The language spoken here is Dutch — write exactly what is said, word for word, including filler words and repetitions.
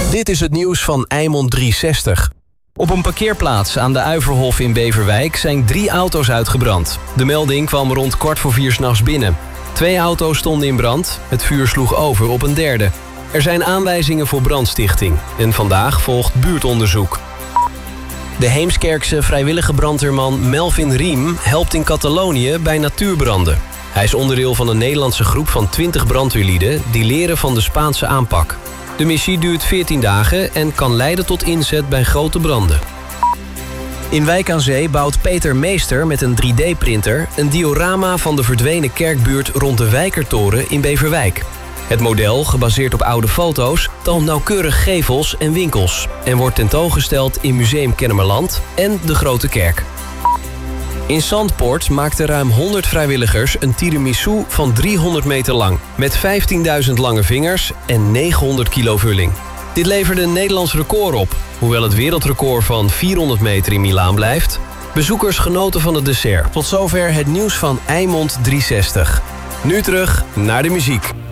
Dit is het nieuws van Eimond driehonderdzestig. Op een parkeerplaats aan de Uiverhof in Beverwijk zijn drie auto's uitgebrand. De melding kwam rond kwart voor vier 's nachts binnen. Twee auto's stonden in brand, het vuur sloeg over op een derde. Er zijn aanwijzingen voor brandstichting en vandaag volgt buurtonderzoek. De Heemskerkse vrijwillige brandweerman Melvin Riem helpt in Catalonië bij natuurbranden. Hij is onderdeel van een Nederlandse groep van twintig brandweerlieden die leren van de Spaanse aanpak. De missie duurt veertien dagen en kan leiden tot inzet bij grote branden. In Wijk aan Zee bouwt Peter Meester met een drie D-printer... een diorama van de verdwenen kerkbuurt rond de Wijkertoren in Beverwijk. Het model, gebaseerd op oude foto's, toont nauwkeurig gevels en winkels... en wordt tentoongesteld in Museum Kennemerland en de Grote Kerk. In Zandpoort maakten ruim honderd vrijwilligers een tiramisu van driehonderd meter lang... met vijftienduizend lange vingers en negenhonderd kilo vulling. Dit leverde een Nederlands record op. Hoewel het wereldrecord van vierhonderd meter in Milaan blijft... bezoekers genoten van het dessert. Tot zover het nieuws van Eimond driehonderdzestig. Nu terug naar de muziek.